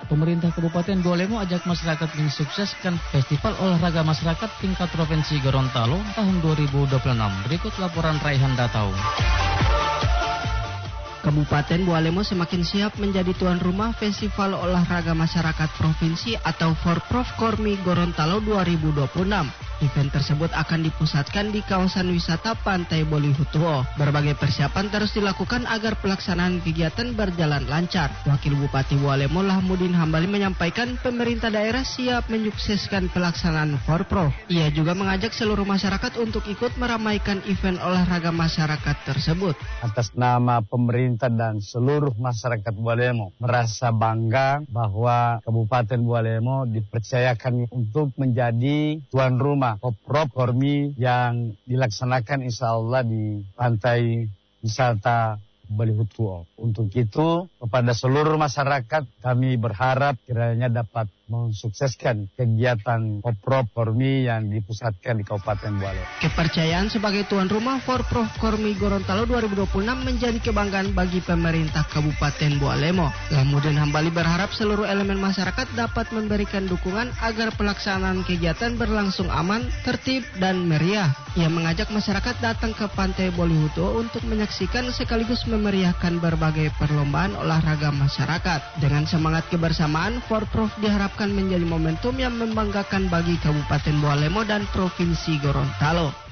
Pemerintah Kabupaten Bualemo ajak masyarakat mensukseskan Festival Olahraga Masyarakat tingkat Provinsi Gorontalo tahun 2026. Berikut laporan Raihan Datau. Kabupaten Bualemo semakin siap menjadi tuan rumah Festival Olahraga Masyarakat Provinsi atau Forprov Kormi Gorontalo 2026. Event tersebut akan dipusatkan di kawasan wisata Pantai Bolihutuo. Berbagai persiapan terus dilakukan agar pelaksanaan kegiatan berjalan lancar. Wakil Bupati Bualemo Lahmudin Hambali menyampaikan pemerintah daerah siap menyukseskan pelaksanaan Forprov. Ia juga mengajak seluruh masyarakat untuk ikut meramaikan event olahraga masyarakat tersebut. Atas nama pemerintah dan seluruh masyarakat Bualemo merasa bangga bahwa Kabupaten Bualemo dipercayakan untuk menjadi tuan rumah Forprov Kormi yang dilaksanakan insya Allah di pantai wisata Bolihutuo. Untuk itu kepada seluruh masyarakat kami berharap kiranya dapat mensukseskan kegiatan Forprov Kormi yang dipusatkan di Kabupaten Bualemo. Kepercayaan sebagai tuan rumah Forprov Kormi Gorontalo 2026 menjadi kebanggaan bagi pemerintah Kabupaten Bualemo. Lahmudin Hambali berharap seluruh elemen masyarakat dapat memberikan dukungan agar pelaksanaan kegiatan berlangsung aman, tertib, dan meriah. Ia mengajak masyarakat datang ke Pantai Bolihutuo untuk menyaksikan sekaligus memeriahkan berbagai perlombaan olahraga masyarakat. Dengan semangat kebersamaan, Forprov diharapkan menjadi momentum yang membanggakan bagi Kabupaten Bualemo dan Provinsi Gorontalo.